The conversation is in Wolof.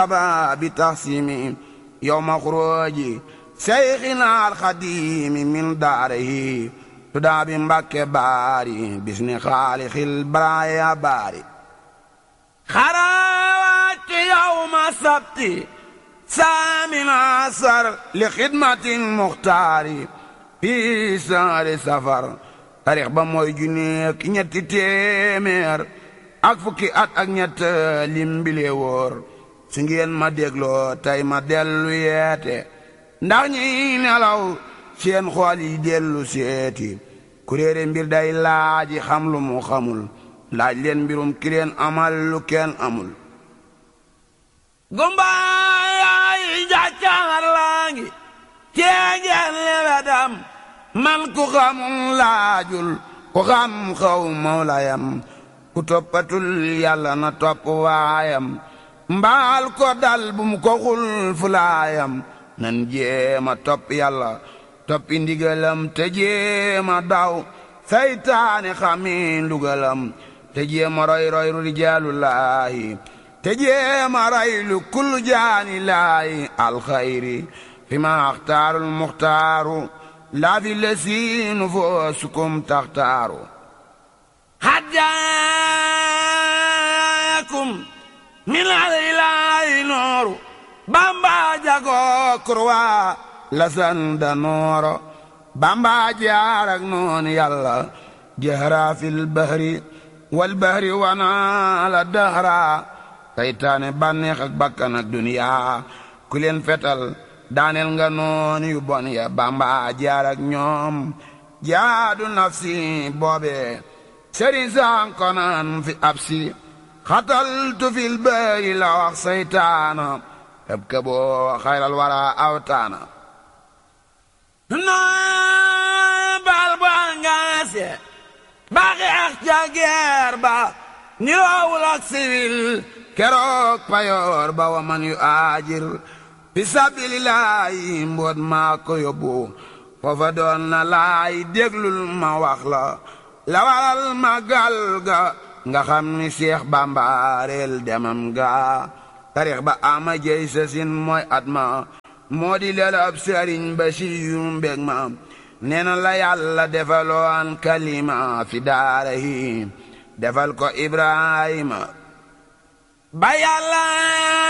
بتقسيم يوم خروج شيخنا الخديم من داره تدعى بمبكى باري باسم خالق البرايا باري خراوات يوم السبت ثامن عشر لخدمة المختار في شهر سفر تاريخ ba mooy junneek ñetti téeméer ak fukki at ak ñett lim bile wóor su ngeen ma dégloo tey ma dellu yeete ndax ñi nelaw seen xool yi dellu seeti ku réere mbir day laaji xam lu mu xamul laaj leen mbirum ki leen amal lu kenn amul gumbaay jàccaar laa ngi teegeen lewedam man ku xamul laajul ku xam xaw mawlayam ku toppatul yàlla na topp waayam mbaal ko dal bu mu ko xul fulaayam nan jéema topp yàlla toppi ndigalam te jéema daw saytaane xami ndugalam te jéema roy rijaalullaahi te jéema raylu kullu jaani laahi alxayri fi ma axtaarul muxtaaru laa fi lesi nufuusukum taxtaaru hadjaakum min alilaahi nooru bamba jago kurwa lasanda nooro bamba jaarak noon yàlla jahra fil bahri wal bahri wana la dahra saytaane bànneex ak bakkan ak duniya ku leen fetal daaneel nga noon yu bon ya bamba jaarak ñoom jaadu nafsi boobe sëriñ sankonan fi absi xataltu fil bahri la wax saytaana eb ka boo xayral wara awtaana noo bal bu angaase ba xeex ca geer ba niroowul ak siwil keroog payoor ba wa man yu aajir fi sabilillahi mboot maa ko yóbbu foofa doon na laay déglul ma wax la waral magal ga nga xam ni Seex Bamba reel demam ga tarix ba ama jey sasin mooy at ma moo di lelab sëriñ Basiiru mbég ma nee na la yàlla defaloon kalima fi daarahi defal ko Ibrahima ba yàlla